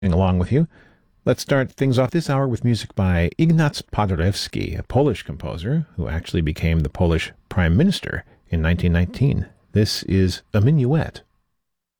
along with you. Let's start things off this hour with music by Ignaz Paderewski, a Polish composer who actually became the Polish Prime Minister in 1919. This is a minuet.